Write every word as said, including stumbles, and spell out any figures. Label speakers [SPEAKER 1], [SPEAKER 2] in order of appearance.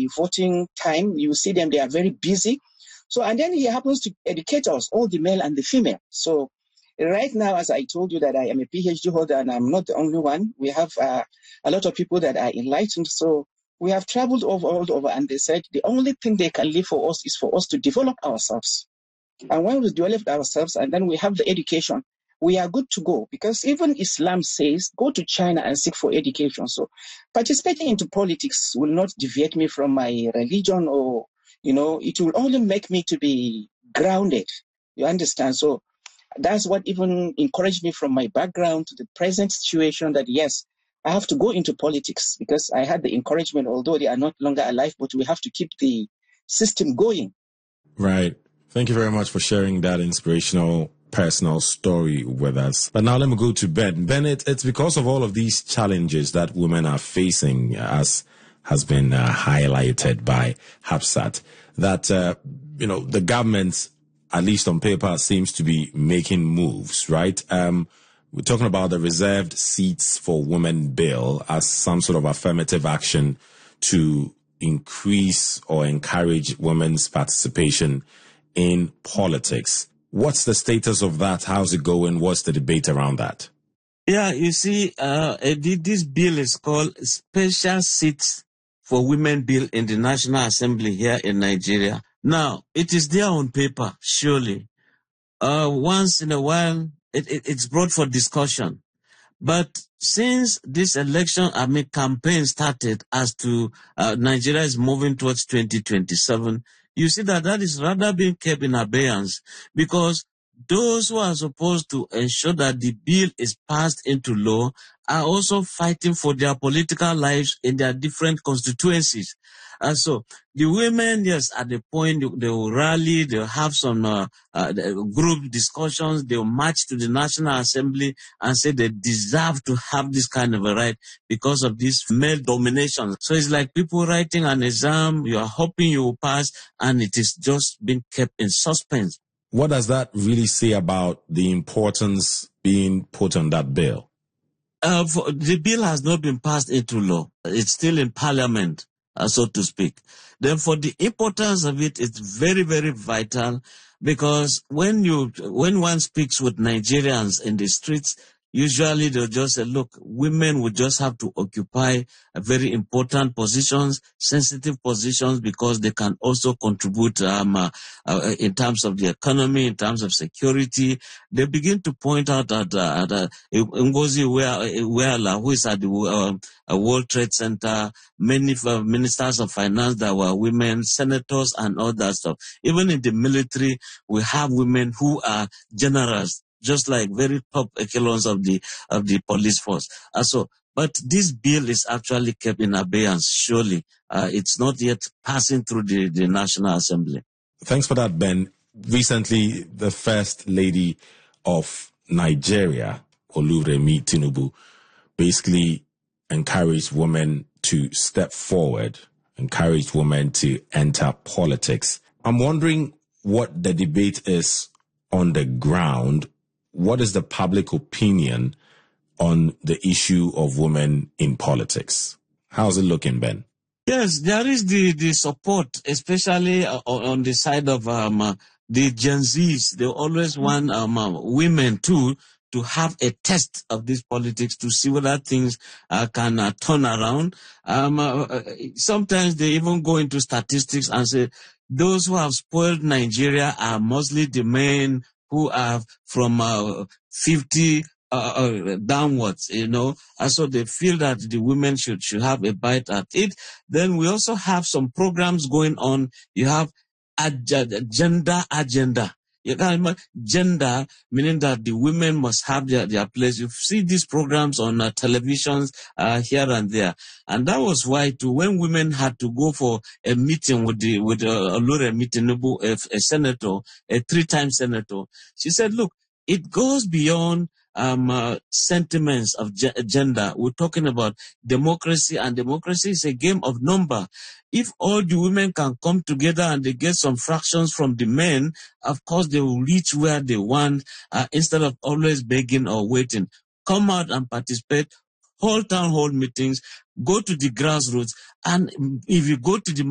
[SPEAKER 1] the voting time, you see them, they are very busy. So, and then he happens to educate us, all the male and the female. So right now, as I told you that I am a PhD holder and I'm not the only one, we have uh, a lot of people that are enlightened. So we have traveled over all over, and they said the only thing they can leave for us is for us to develop ourselves. And when we develop ourselves and then we have the education, we are good to go, because even Islam says, go to China and seek for education. So participating into politics will not deviate me from my religion, or, you know, it will only make me to be grounded. You understand? So that's what even encouraged me from my background to the present situation, that yes, I have to go into politics, because I had the encouragement, although they are not longer alive, but we have to keep the system going.
[SPEAKER 2] Right. Thank you very much for sharing that inspirational personal story with us. But now let me go to Ben. Ben, it, it's because of all of these challenges that women are facing, as has been uh, highlighted by Hafsat, that, uh, you know, the government, at least on paper, seems to be making moves, right? Um, we're talking about the reserved seats for women bill as some sort of affirmative action to increase or encourage women's participation in politics. What's the status of that? How's it going? What's the debate around that?
[SPEAKER 3] Yeah, you see, uh, this bill is called Special Seats for Women Bill in the National Assembly here in Nigeria. Now, it is there on paper, surely. Uh, once in a while, it, it, it's brought for discussion. But since this election, I mean, campaign started as to uh, Nigeria is moving towards twenty twenty-seven, you see that that is rather being kept in abeyance, because those who are supposed to ensure that the bill is passed into law are also fighting for their political lives in their different constituencies. And so the women, yes, at the point they will rally, they'll have some uh, uh, group discussions, they'll march to the National Assembly and say they deserve to have this kind of a right because of this male domination. So it's like people writing an exam, you are hoping you will pass, and it is just being kept in suspense.
[SPEAKER 2] What does that really say about the importance being put on that bill?
[SPEAKER 3] Uh, for, the bill has not been passed into law. It's still in Parliament, uh, so to speak. Then for the importance of it, it's very, very vital, because when you when one speaks with Nigerians in the streets, usually they'll just say, look, women would just have to occupy a very important positions, sensitive positions, because they can also contribute um, uh, uh, in terms of the economy, in terms of security. They begin to point out that uh, uh, Ngozi Iweala, who is at the uh, World Trade Center, many uh, ministers of finance that were women, senators and all that stuff. Even in the military, we have women who are generals, just like very top echelons of the of the police force. Uh, so, but this bill is actually kept in abeyance, surely. Uh, it's not yet passing through the, the National Assembly.
[SPEAKER 2] Thanks for that, Ben. Recently, the First Lady of Nigeria, Oluremi Tinubu, basically encouraged women to step forward, encouraged women to enter politics. I'm wondering what the debate is on the ground. What is the public opinion on the issue of women in politics? How's it looking, Ben?
[SPEAKER 3] Yes, there is the, the support, especially uh, on the side of um, uh, the Gen Zs. They always want um, uh, women too to have a test of this politics to see whether things uh, can uh, turn around. Um, uh, sometimes they even go into statistics and say those who have spoiled Nigeria are mostly the men who are from uh, fifty uh, uh, downwards, you know, and so they feel that the women should, should have a bite at it. Then we also have some programs going on. You have a gender agenda. You can remember gender, meaning that the women must have their, their place. You see these programs on uh, televisions uh, here and there. And that was why, too, when women had to go for a meeting with the with uh, Oluremi Tinubu, a, a senator, a three-time senator, she said, look, it goes beyond um, uh, sentiments of ge- gender. We're talking about democracy, and democracy is a game of number. If all the women can come together and they get some fractions from the men, of course they will reach where they want, uh, instead of always begging or waiting. Come out and participate, hold town hall meetings, go to the grassroots, and if you go to the